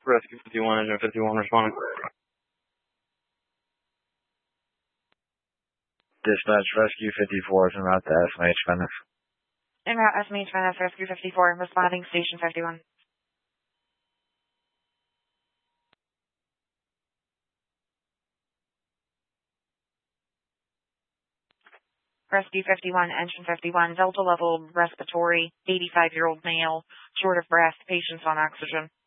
Rescue 51, Engine 51 responding. Dispatch, Rescue 54 is en route to SMH Venice. En route SMH Venice, Rescue 54, responding Station 51. Rescue 51, Engine 51, Delta level respiratory, 85-year-old male, short of breath, patients on oxygen.